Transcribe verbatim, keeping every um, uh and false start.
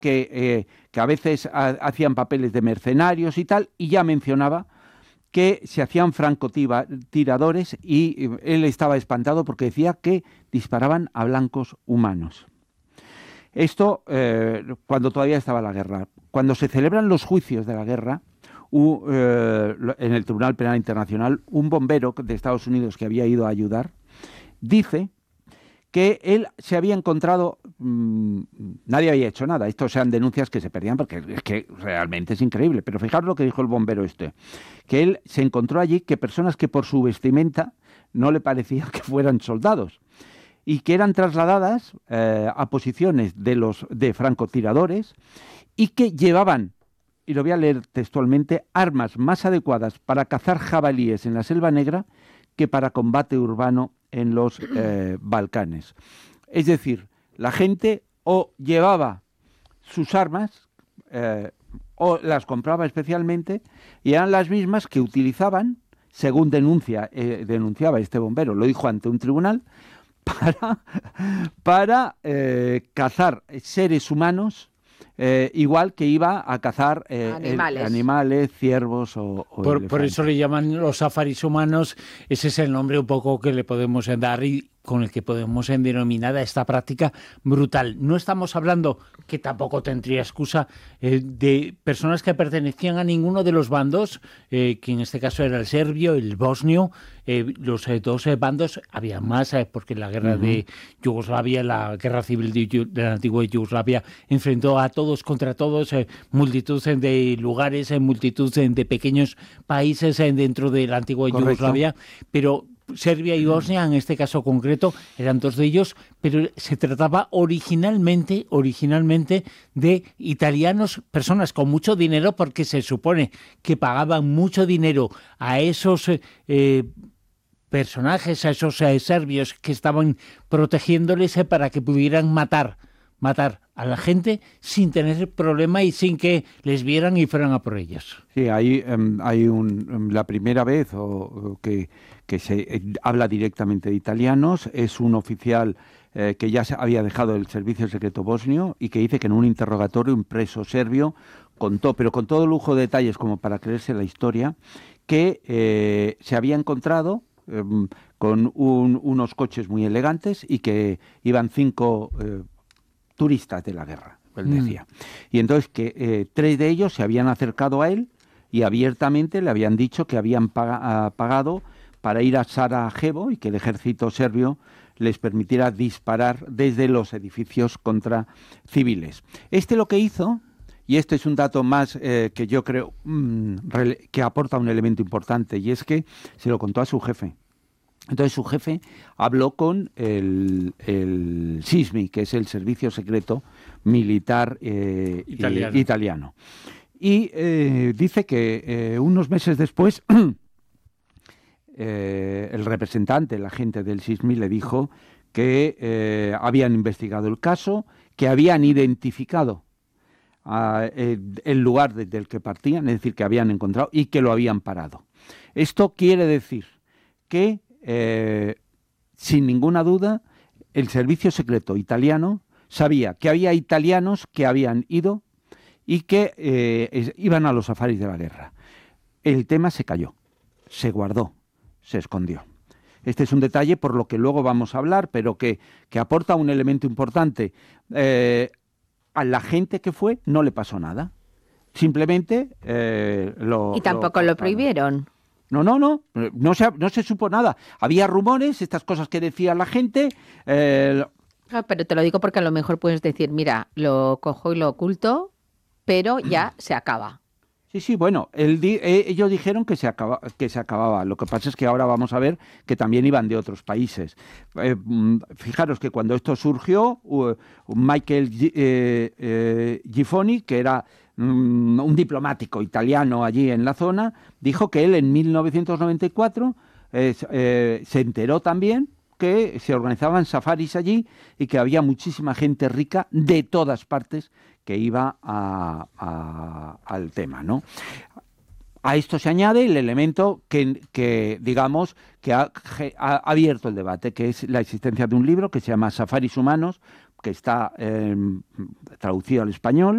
que, eh, que a veces ha, hacían papeles de mercenarios y tal, y ya mencionaba que se hacían francotiradores y él estaba espantado porque decía que disparaban a blancos humanos. Esto eh, cuando todavía estaba la guerra. Cuando se celebran los juicios de la guerra, uh, eh, en el Tribunal Penal Internacional, un bombero de Estados Unidos que había ido a ayudar, dice que él se había encontrado, mmm, nadie había hecho nada, estos eran denuncias que se perdían porque es que realmente es increíble, pero fijaros lo que dijo el bombero este, que él se encontró allí que personas que por su vestimenta no le parecía que fueran soldados y que eran trasladadas eh, a posiciones de los de francotiradores y que llevaban, y lo voy a leer textualmente, armas más adecuadas para cazar jabalíes en la Selva Negra que para combate urbano en los eh, Balcanes. Es decir, la gente o llevaba sus armas eh, o las compraba especialmente y eran las mismas que utilizaban, según denuncia, eh, denunciaba este bombero, lo dijo ante un tribunal, para, para eh, cazar seres humanos, eh, igual que iba a cazar eh, animales. El, animales, ciervos o, o por, por eso le llaman los safaris humanos. Ese es el nombre un poco que le podemos dar y con el que podemos denominar a esta práctica brutal. No estamos hablando, que tampoco tendría excusa, eh, de personas que pertenecían a ninguno de los bandos, eh, que en este caso era el serbio, el bosnio, eh, los eh, dos eh, bandos, había más, eh, porque la guerra uh-huh. de Yugoslavia, la guerra civil de, de la antigua Yugoslavia, enfrentó a todos contra todos, eh, multitud de lugares, eh, multitud de pequeños países eh, dentro de la antigua Correcto. Yugoslavia, pero Serbia y Bosnia, en este caso concreto, eran dos de ellos, pero se trataba originalmente, originalmente de italianos, personas con mucho dinero, porque se supone que pagaban mucho dinero a esos eh, personajes, a esos eh, serbios que estaban protegiéndoles eh, para que pudieran matar, matar a la gente sin tener problema y sin que les vieran y fueran a por ellos. Sí, hay, um, hay un, um, la primera vez o, o que, que se eh, habla directamente de italianos, es un oficial eh, que ya se había dejado el servicio secreto bosnio y que dice que en un interrogatorio un preso serbio contó, pero con todo lujo de detalles como para creerse la historia, que eh, se había encontrado eh, con un, unos coches muy elegantes y que iban cinco eh, turistas de la guerra, él decía. Mm. Y entonces que eh, tres de ellos se habían acercado a él y abiertamente le habían dicho que habían paga, pagado para ir a Sarajevo y que el ejército serbio les permitiera disparar desde los edificios contra civiles. Este lo que hizo, y este es un dato más eh, que yo creo mmm, que aporta un elemento importante, y es que se lo contó a su jefe. Entonces su jefe habló con el, el S I S M I, que es el Servicio Secreto Militar eh, italiano. Eh, italiano. Y eh, dice que eh, unos meses después eh, el representante, el agente del S I S M I, le dijo que eh, habían investigado el caso, que habían identificado a, eh, el lugar desde el que partían, es decir, que habían encontrado y que lo habían parado. Esto quiere decir que Eh, sin ninguna duda, el servicio secreto italiano sabía que había italianos que habían ido y que eh, es, iban a los safaris de la guerra. El tema se cayó, se guardó, se escondió. Este es un detalle por lo que luego vamos a hablar, pero que, que aporta un elemento importante. Eh, a la gente que fue no le pasó nada. Simplemente eh, lo... Y tampoco lo, lo prohibieron. No, no, no, no se, no se supo nada. Había rumores, estas cosas que decía la gente. Eh... Ah, pero te lo digo porque a lo mejor puedes decir, mira, lo cojo y lo oculto, pero ya se acaba. Sí, sí, bueno, el di eh, ellos dijeron que se, acaba que se acababa. Lo que pasa es que ahora vamos a ver que también iban de otros países. Eh, fijaros que cuando esto surgió, uh, Michael G eh, eh, Giffoni, que era un diplomático italiano allí en la zona, dijo que él en mil novecientos noventa y cuatro eh, eh, se enteró también que se organizaban safaris allí y que había muchísima gente rica de todas partes que iba a, a, al tema, ¿no? A esto se añade el elemento que, que digamos, que ha, ha abierto el debate, que es la existencia de un libro que se llama Safaris Humanos, que está eh, traducido al español,